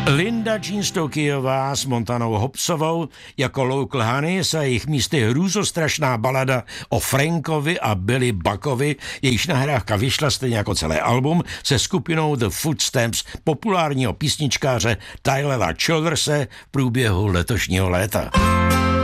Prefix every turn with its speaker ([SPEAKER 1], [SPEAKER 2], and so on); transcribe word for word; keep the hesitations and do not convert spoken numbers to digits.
[SPEAKER 1] Linda Jean Stokeyová s Montanou Hobsovou jako Local Honeys a jejich místy hrůzostrašná balada o Frankovi a Billy Buckovi, jejíž nahrávka vyšla stejně jako celé album se skupinou The Footsteps populárního písničkáře Tylera Childerse v průběhu letošního léta.